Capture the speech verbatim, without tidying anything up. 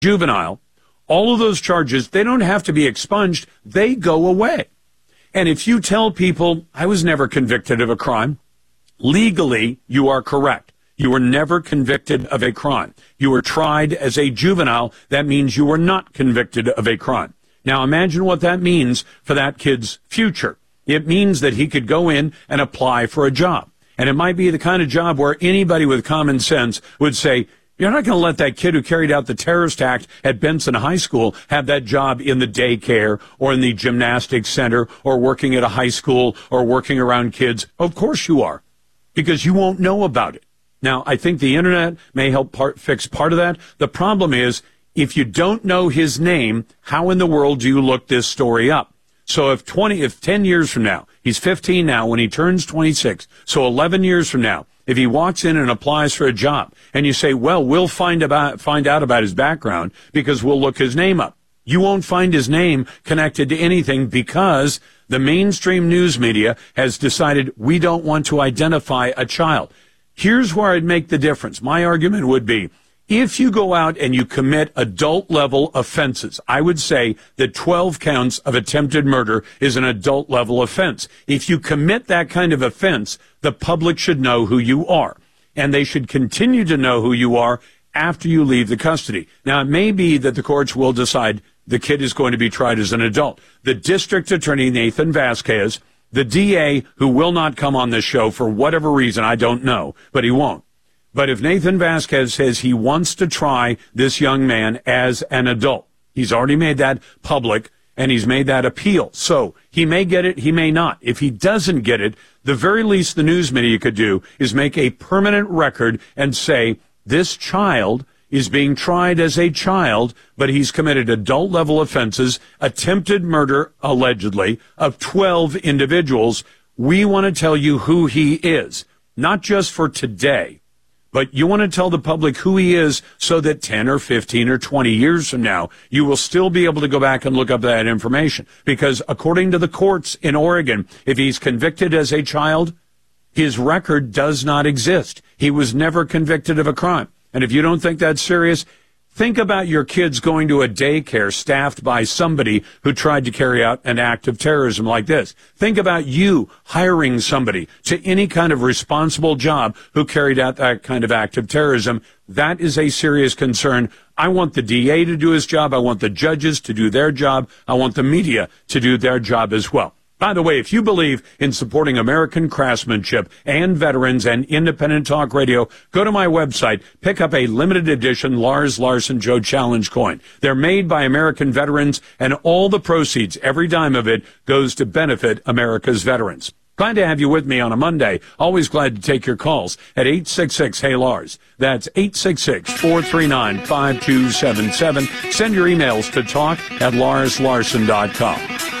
juvenile, all of those charges, they don't have to be expunged. They go away. And if you tell people, I was never convicted of a crime, legally, you are correct. You were never convicted of a crime. You were tried as a juvenile. That means you were not convicted of a crime. Now imagine what that means for that kid's future. It means that he could go in and apply for a job. And it might be the kind of job where anybody with common sense would say, you're not going to let that kid who carried out the terrorist act at Benson High School have that job in the daycare or in the gymnastics center or working at a high school or working around kids. Of course you are, because you won't know about it. Now, I think the internet may help part, fix part of that. The problem is, if you don't know his name, how in the world do you look this story up? So if twenty, if ten years from now, he's fifteen now when he turns twenty-six, so eleven years from now, if he walks in and applies for a job and you say, well, we'll find about, find out about his background because we'll look his name up. You won't find his name connected to anything because the mainstream news media has decided we don't want to identify a child. Here's where I'd make the difference. My argument would be, if you go out and you commit adult-level offenses, I would say that twelve counts of attempted murder is an adult-level offense. If you commit that kind of offense, the public should know who you are, and they should continue to know who you are after you leave the custody. Now, it may be that the courts will decide the kid is going to be tried as an adult. The district attorney, Nathan Vasquez, the D A, who will not come on this show for whatever reason, I don't know, but he won't. But if Nathan Vasquez says he wants to try this young man as an adult, he's already made that public, and he's made that appeal. So he may get it, he may not. If he doesn't get it, the very least the news media could do is make a permanent record and say, this child is being tried as a child, but he's committed adult-level offenses, attempted murder, allegedly, of twelve individuals. We want to tell you who he is, not just for today, but you want to tell the public who he is so that ten or fifteen or twenty years from now, you will still be able to go back and look up that information. Because according to the courts in Oregon, if he's convicted as a child, his record does not exist. He was never convicted of a crime. And if you don't think that's serious, think about your kids going to a daycare staffed by somebody who tried to carry out an act of terrorism like this. Think about you hiring somebody to any kind of responsible job who carried out that kind of act of terrorism. That is a serious concern. I want the D A to do his job. I want the judges to do their job. I want the media to do their job as well. By the way, if you believe in supporting American craftsmanship and veterans and independent talk radio, go to my website, pick up a limited edition Lars Larson Joe Challenge coin. They're made by American veterans, and all the proceeds, every dime of it, goes to benefit America's veterans. Glad to have you with me on a Monday. Always glad to take your calls at eight six six, Hey Lars. That's eight six six, four three nine, five two seven seven. Send your emails to talk at lars larson dot com.